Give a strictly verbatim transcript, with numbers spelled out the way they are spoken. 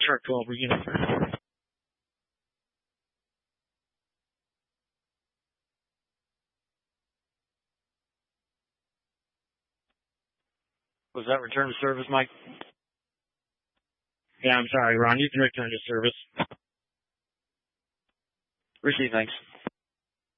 Shark twelve, unit. Was that return to service, Mike? Yeah, I'm sorry, Ron. You can return to service. Receive, thanks.